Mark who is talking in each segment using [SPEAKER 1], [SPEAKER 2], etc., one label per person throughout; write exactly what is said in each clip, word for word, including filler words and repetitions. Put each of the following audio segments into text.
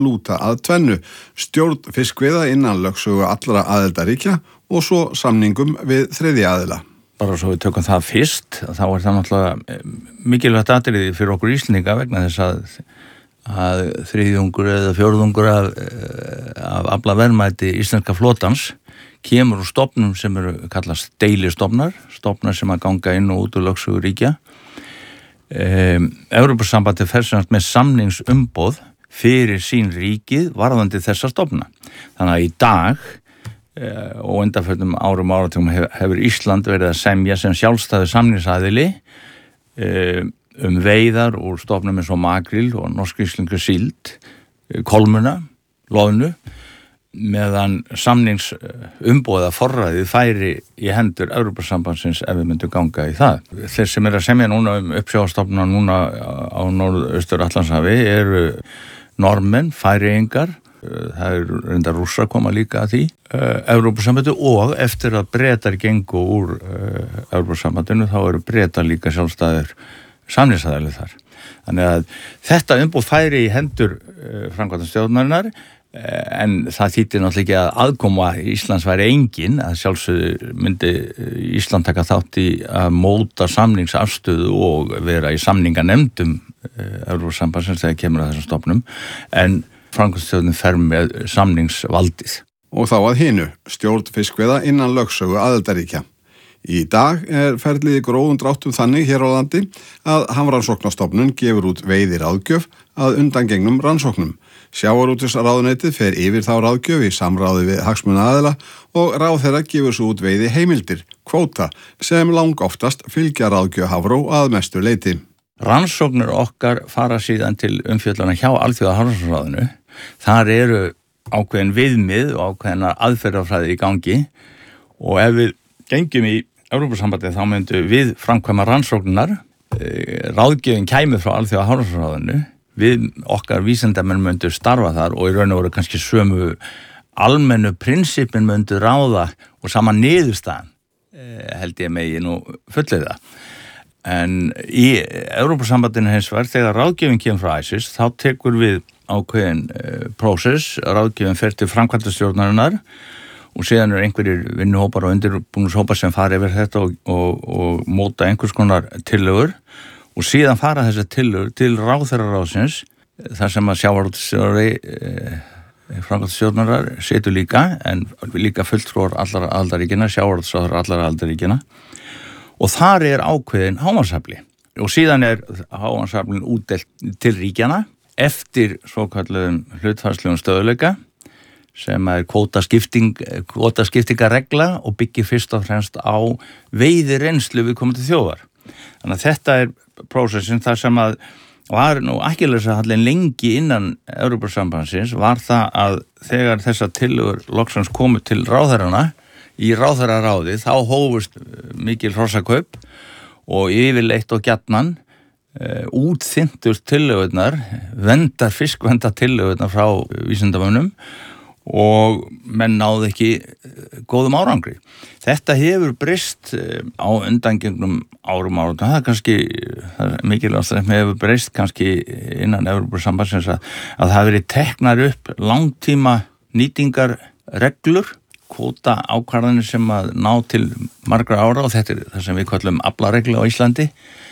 [SPEAKER 1] lúta að tvennu, stjórn fiskveiða innan lögsögu allra aðildarríkja og svo samningum við þriðja aðila.
[SPEAKER 2] Bara svo við tökum það fyrst, þá er það náttúrulega mikilvægt atriði fyrir okkur Íslendinga vegna þess að, að þriðjungur eða fjórðungur af, af aflaverðmæti íslenska flotans kemur úr stofnum sem eru kallast deilistofnar, stofnar sem að ganga inn og út úr lögsögu ríkja. Um, Evrópusambandið fer sem sagt með samningsumboð fyrir sín ríkið varðandi þessa stofna. Þannig að í dag uh, og undanförnum árum áratugum hefur Ísland verið að semja sem sjálfstæður samningsaðili uh, um veiðar úr stofnum eins og makril og norsk-íslenskri síld, uh, kolmuna, loðnu, meðan samningsumboða forræðið færi í hendur Evrópusambandsins ef við myndum ganga í það. Þeir sem er að semja núna um uppsjávarstofna núna á norðaustur Atlantshafi eru Norðmenn, Færeyingar, það eru reyndar Rússar koma líka að því, Evrópusambandið og eftir að Bretar gengu úr Evrópusambandinu þá eru Bretar líka sjálfstæður samningsaðili þar. Þannig að þetta umboð færi í hendur framkvæmdastjórnarinnar en það þýddi náttúrulega ekki að aðkoma Íslands væri engin, að sjálfsögðu myndi Ísland taka þátt í að móta samningsafstöðu og vera í samninganefndum Evrópusambandsins þegar kemur að þessum stofnum, en framkvæmdastjórnin fer með samningsvaldið.
[SPEAKER 1] Og þá að hinu, stjórn fiskveiða innan lögsögu aðildarríkja. Í dag er ferlið í grófum dráttum þannig hér á landi að Hafrannsóknastofnun gefur út veiðiráðgjöf að undangengnum rannsóknum. Sjávarútvegsráðuneytið fer yfir þá ráðgjöf í samráði við hagsmunaaðila og ráðherra gefur svo út veiði heimildir, kvóta, sem lang oftast fylgja ráðgjöf Hafró að mestu leyti.
[SPEAKER 2] Rannsóknir okkar fara síðan til umfjöllana hjá Alþjóða Hafrannsóknaráðinu. Þar eru ákveðin viðmið og ákveðina aðferðafræði í gangi og ef við gengjum í Evrópusambandið þá myndum við framkvæma rannsóknar, ráðgjöfin kæmi frá Alþjóða Hafrannsóknaráðinu, við okkar vísindamenn myndum starfa þar og í raun og veru kannski sömu almennu prinsipin myndum ráða og sama niðurstaðan held ég megi nú fullleiða. En í Evrópusambandinu hins vegar þegar ráðgjöfin kemur frá ICES þá tekur við ákveðin uh, prósess, ráðgjöfin fer til framkvæmdastjórnarinnar og síðan eru einhverjir vinnuhópar og undirbúningshópar sem fara yfir þetta og, og, og móta einhvers konar tillögur og síðan fara þessar tillögur til ráðherraráðsins þar sem að sjávarútvegsstjóri eh, framkvæmdastjórnarinnar situr líka en líka fulltrúar allra aðildarríkjanna, sjávarútvegsráðherrar allra aðildarríkjanna og þar er ákveðin hámarksafli og síðan er hámarksaflin útdeilt til ríkjanna eftir svokallaðum hlutfallslegum stöðugleika sem er kvótaskipting, kvótaskiptingaregla og byggir fyrst og fremst á veiðireynslu viðkomandi þjóðar. Þannig að þetta er prósessin þar sem að var nú akkillesarhallinn lengi innan Evrópusambandsins var það að þegar þessar tillögur loksins komu til ráðherrana í ráðherraráði þá hófust mikil hrossakaup og yfirleitt og gjarnan uh, útþyntust tillögurnar, vendar fiskvendar tillögurnar frá vísindamönnum og menn náðu ekki góðum árangri. Þetta hefur breyst á undangengnum árum árum. Það er kannski, það er mikilvægast að hefur breyst kannski innan Evrópusambandsins að, að það hafi verið teknar upp langtíma nýtingarreglur, kvóta ákvarðanir sem að ná til margra ára og þetta er það sem við kallum aflareglu á Íslandi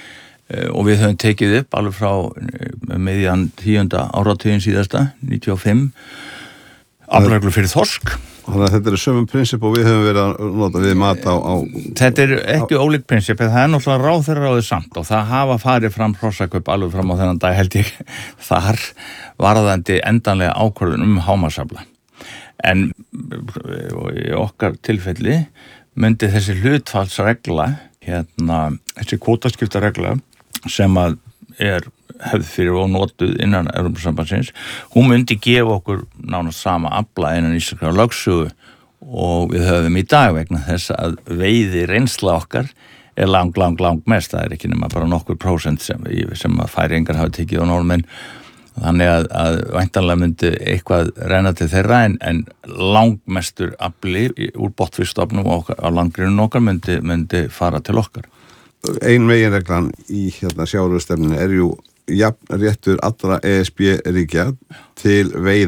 [SPEAKER 2] og við höfum tekið upp alveg frá miðjan tíunda áratuginn síðasta, níutíu og fimm aflareglu fyrir þorsk.
[SPEAKER 1] Þannig að þetta er sömum prinsip og við höfum verið að nota við mat á... á
[SPEAKER 2] þetta er ekki ólík prinsip, það er náttúrulega ráðherraráðið samt og það hafa farið fram hrossakaup alveg fram á þennan dag held ég þar varðandi endanlega ákvörðun um hámarksafla. En í okkar tilfelli myndi þessi hlutfallsregla, hérna, þessi kvótaskiptaregla sem að er hefð fyrir og notuð innan Evrópusambandsins, hún myndi gefa okkur nánast sama afla innan íslenskrar lögsögu og við höfum í dag vegna þess að veiði reynsla okkar er lang, lang, lang mest, það er ekki nema bara nokkur prósent sem, sem að Færeyingar hafa tekið á Norðmenn, þannig að, að væntanlega myndi eitthvað renna til þeirra en, en langmestur afli úr botnfiskstofnum á landgrunnum okkar myndi, myndi fara til okkar.
[SPEAKER 1] Ein meginreglan í hérna sjávarútvegsstefnunni er jú jafn réttur allra E S B ríkja til veiða